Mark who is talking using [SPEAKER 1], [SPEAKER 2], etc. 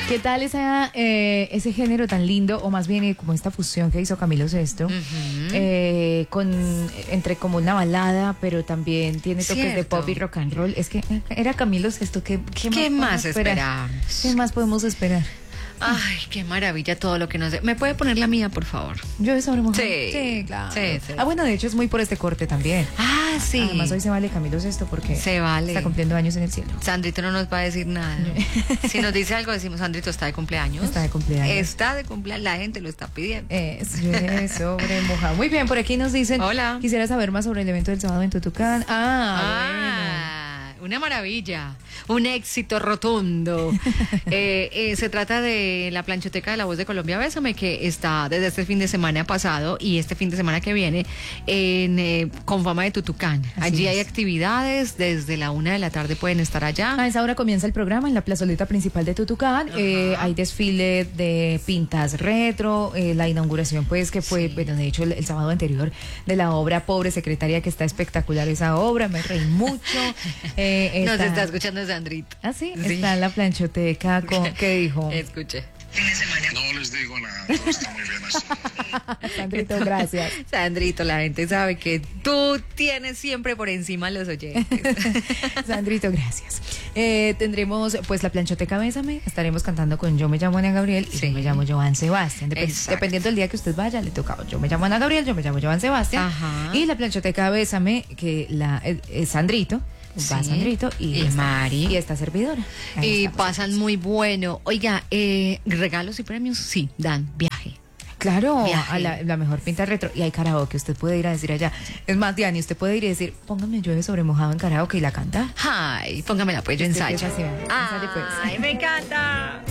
[SPEAKER 1] ¿Qué tal ese género tan lindo, o más bien como esta fusión que hizo Camilo Sesto, entre como una balada, pero también tiene toques de pop y rock and roll? Es que era Camilo Sesto, ¿qué más
[SPEAKER 2] esperamos?
[SPEAKER 1] ¿Qué más podemos esperar?
[SPEAKER 2] Ay, qué maravilla todo lo que nos... ¿Me puede poner la mía, por favor?
[SPEAKER 1] Yo sobre mujer.
[SPEAKER 2] Sí,
[SPEAKER 1] claro.
[SPEAKER 2] Sí.
[SPEAKER 1] Bueno, de hecho es muy por este corte también.
[SPEAKER 2] Sí.
[SPEAKER 1] Además hoy se vale Camilo Sesto porque
[SPEAKER 2] se vale.
[SPEAKER 1] Está cumpliendo años en el cielo.
[SPEAKER 2] Sandrito no nos va a decir nada. Si nos dice algo, decimos, Sandrito está de cumpleaños.
[SPEAKER 1] Está de cumpleaños.
[SPEAKER 2] Está de cumpleaños, la gente lo está pidiendo.
[SPEAKER 1] Sobre mojado. Muy bien, por aquí nos dicen.
[SPEAKER 2] Hola.
[SPEAKER 1] Quisiera saber más sobre el evento del sábado en Tutucán.
[SPEAKER 2] Una maravilla, un éxito rotundo. Se trata de la planchoteca de La Voz de Colombia, Bésame, que está desde este fin de semana pasado y este fin de semana que viene en Confama de Tutucán. Allí hay actividades, desde la 1:00 p.m. pueden estar allá.
[SPEAKER 1] A esa hora comienza el programa en la plazoleta principal de Tutucán. Hay desfile de pintas retro, la inauguración pues que fue, bueno, de hecho el sábado anterior, de la obra Pobre Secretaria, que está espectacular esa obra, me reí mucho.
[SPEAKER 2] Nos está escuchando Sandrito.
[SPEAKER 1] Sí. Está en la planchoteca ¿qué dijo?
[SPEAKER 2] Escuche.
[SPEAKER 3] No les digo nada, todo está muy bien así.
[SPEAKER 1] Sandrito, gracias.
[SPEAKER 2] Sandrito, la gente sabe que tú tienes siempre por encima a los oyentes.
[SPEAKER 1] Sandrito, gracias. Tendremos pues la planchoteca Bésame, estaremos cantando con Yo me llamo Ana Gabriel y Yo me llamo Joan Sebastián. Dependiendo del día que usted vaya, le toca Yo me llamo Ana Gabriel, Yo me llamo Joan Sebastián. Y la planchoteca Bésame, que es Sandrito. Va Sandrito y
[SPEAKER 2] Mari
[SPEAKER 1] y esta servidora.
[SPEAKER 2] Y pasan muy bueno. Oiga, regalos y premios, sí, dan viaje.
[SPEAKER 1] Claro, a la mejor pinta retro. Y hay karaoke, usted puede ir a decir allá. Es más, Diani, usted puede ir y decir, póngame Llueve sobre mojado en karaoke y la canta.
[SPEAKER 2] Ay, póngamela pues, yo ensayo.
[SPEAKER 1] Ensayo pues.
[SPEAKER 2] Ay, me encanta.